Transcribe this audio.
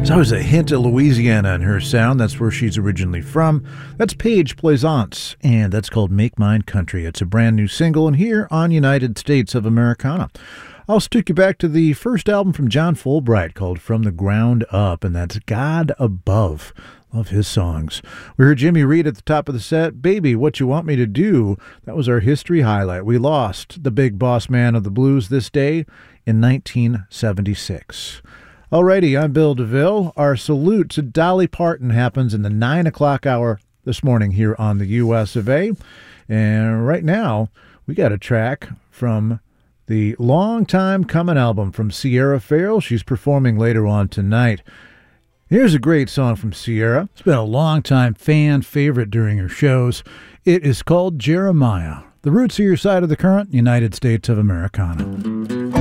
There's always a hint of Louisiana in her sound. That's where she's originally from. That's Paige Plaisance, and that's called Make Mine Country. It's a brand new single, and here on United States of Americana. I'll stick you back to the first album from John Fulbright called From the Ground Up, and that's God Above. Love his songs. We heard Jimmy Reed at the top of the set. Baby, What You Want Me to Do. That was our history highlight. We lost the big boss man of the blues this day in 1976. Alrighty, I'm Bill DeVille. Our salute to Dolly Parton happens in the 9 o'clock hour this morning here on the US of A. And right now, we got a track from the Long Time Coming album from Sierra Farrell. She's performing later on tonight. Here's a great song from Sierra. It's been a long-time fan favorite during her shows. It is called Jeremiah. The Roots of Your Side of the Current, United States of Americana.